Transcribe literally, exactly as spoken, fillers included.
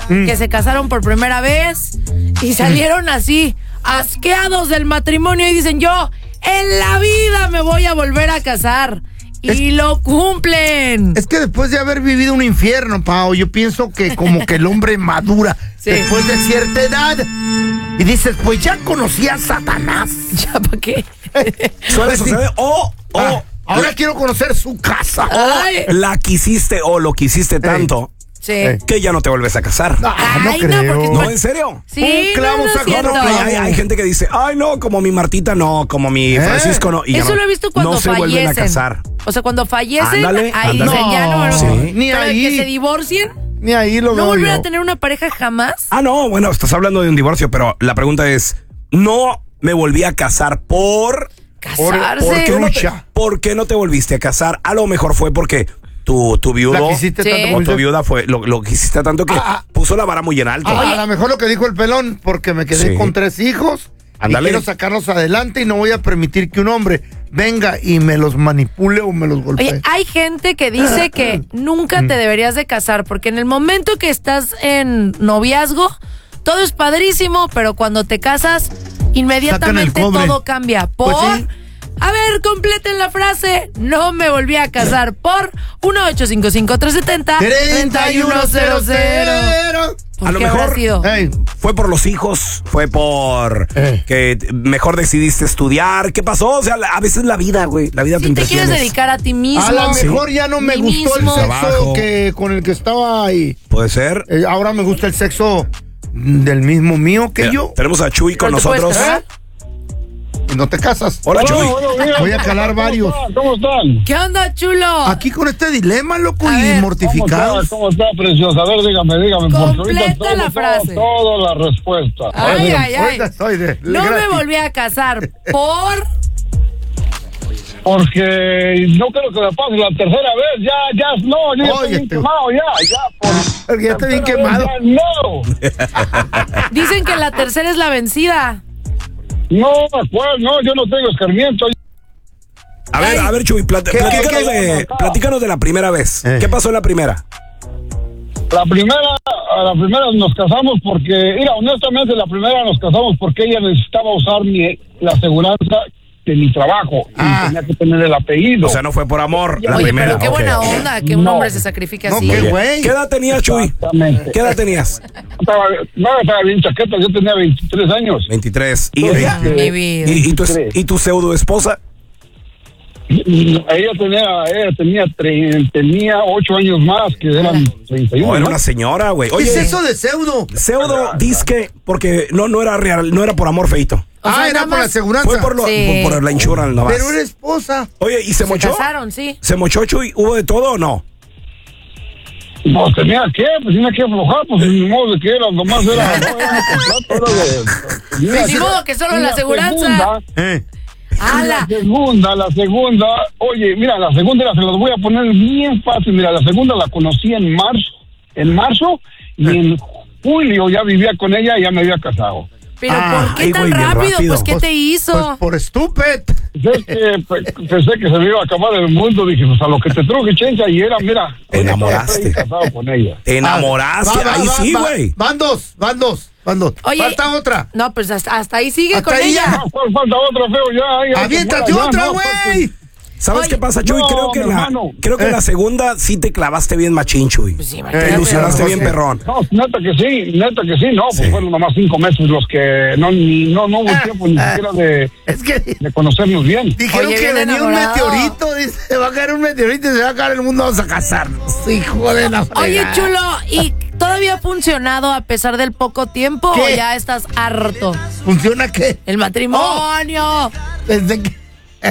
mm. que se casaron por primera vez y salieron mm. así, asqueados del matrimonio y dicen, yo en la vida me voy a volver a casar. Y es, lo cumplen. Es que después de haber vivido un infierno, Pao, yo pienso que como que el hombre madura sí. después de cierta edad y dices, pues ya conocí a Satanás. ¿Ya para qué? Suele suceder o... o ah, ahora quiero conocer su casa. Ay. La quisiste o lo quisiste tanto. Sí. Que ya no te vuelves a casar. No, no ay, creo. No, no, ¿en serio? Sí, un clavo no, no sacó otro clavo. Hay, hay gente que dice, ay, no, como mi Martita no, como mi ¿Eh? Francisco no. Y eso no, lo he visto cuando no se fallecen. vuelven a casar. O sea, cuando fallecen, ándale, ahí ándale. dicen, ya no, no. Sí. Ni Pero ahí. que se divorcien, ni ahí lo no veo volver yo. a tener una pareja jamás. Ah, no, bueno, estás hablando de un divorcio, pero la pregunta es, no me volví a casar por... Casarse. ¿Por qué, no te, ¿Por qué no te volviste a casar? A lo mejor fue porque tu, tu viudo la quisiste sí. tanto, o tu viuda fue lo, lo quisiste tanto que ah, puso la vara muy en alto. Ah, a lo mejor lo que dijo el pelón, porque me quedé sí. con tres hijos Andale. y quiero sacarlos adelante y no voy a permitir que un hombre venga y me los manipule o me los golpee. Oye, hay gente que dice que nunca te deberías de casar porque en el momento que estás en noviazgo todo es padrísimo, pero cuando te casas inmediatamente todo cambia. Por... Pues sí. A ver, completen la frase. No me volví a casar por uno ocho cinco cinco, tres siete cero, tres uno cero cero. A lo mejor hey. fue por los hijos, fue por hey. que mejor decidiste estudiar. ¿Qué pasó? O sea, a veces la vida, güey, la vida si te entretienes. te quieres dedicar a ti mismo. A lo mejor sí. ya no me Mí gustó mismo. el sexo que con el que estaba ahí. Puede ser. Eh, ahora me gusta el sexo del mismo mío que Mira, yo. Tenemos a Chuy con nosotros. Y no te casas. Hola, Chuy. Bueno, bueno, voy a calar ¿Cómo varios. Están? ¿Cómo están? ¿Qué onda, chulo? Aquí con este dilema, loco, a y ver, mortificados. ¿Cómo está, ¿Cómo está, preciosa? A ver, dígame, dígame. Completa todo, la frase. Toda la respuesta. Ay, ay, ay. Estoy de, no gratis. me volví a casar por... Porque no creo que me pase la tercera vez. Ya, ya, no, ya estoy bien quemado, ya, ya. Por Porque ya estoy bien quemado. Ya, no. Dicen que la tercera es la vencida. No, pues, no, yo no tengo escarmiento. A ver, a ver, Chuy, plat ¿Qué, platícanos, qué, qué, de, platícanos de la primera vez. Eh. ¿Qué pasó en la primera? La primera, a la primera nos casamos porque, mira, honestamente, la primera nos casamos porque ella necesitaba usar mi, la aseguranza de mi trabajo ah. y tenía que tener el apellido. O sea, no fue por amor, la Oye, primera. Pero qué okay. buena onda que un no. hombre se sacrifique así. No, qué güey. ¿Qué edad tenías, Chuy? Exactamente. ¿Qué edad tenías? Estaba, no, estaba bien chaqueta, yo tenía veintitrés años. veintitrés. ¿Y, ella, mi vida. ¿Y, y, tu, ¿Y tu pseudo esposa? Ella tenía, ella tenía, tre, tenía ocho años más, que eran treinta y uno. Oh, era una señora, güey. ¿Qué es eso de pseudo? Pseudo, disque, porque no, no era real, no era por amor feito. O sea, ah, era por la aseguranza. Fue por, lo, sí. por, por la insurance nomás. Pero era esposa. Oye, ¿y se, se mochó? Se casaron, sí. ¿Se mochó, Chuy? ¿Hubo de todo o no? Pues tenía que, pues tenía que aflojar, pues ni modo de que era, nomás era, no, era contrato, era de... Ni modo que solo la aseguranza. Segunda, eh. Ah, la segunda, la segunda, oye, mira, la segunda se las voy a poner bien fácil, mira, la segunda la conocí en marzo, en marzo, y en julio ya vivía con ella y ya me había casado. Pero ah, ¿por qué ay, tan güey, rápido? rápido? Pues, ¿qué pues, te hizo? Pues por estúpido. Pues es que pues, pensé que se me iba a acabar el mundo, dije, pues a lo que te truje, chencha, y era, mira. Te enamoraste. Casado con ella. Te enamoraste, Ah, va, va, ahí va, sí, va. güey. Van dos, van dos, van dos. Oye, falta otra. No, pues hasta, hasta ahí sigue Hasta con ahí ella. ya. No, ¿cuál falta otra, feo? Ya, ya. Aviéntate ya, otra, no, güey. ¿Sabes Oye, qué pasa, Chuy? no, creo que, mi la, hermano. creo que Eh. la segunda sí te clavaste bien machín, Chuy. Pues sí, Te ilusionaste bien, perrón. No, neta que sí, neta que sí, no, pues Sí. fueron nomás cinco meses los que no, ni, no, no hubo tiempo ni siquiera de, Es que de conocernos bien. dijeron Oye, que bien venía enamorado. un meteorito, dice, se va a caer un meteorito y se va a caer el mundo, vamos a casarnos. Hijo de la fregada. Oye, chulo, ¿y todavía ha funcionado a pesar del poco tiempo ¿Qué? o ya estás harto? ¿Funciona qué? El matrimonio. Desde que...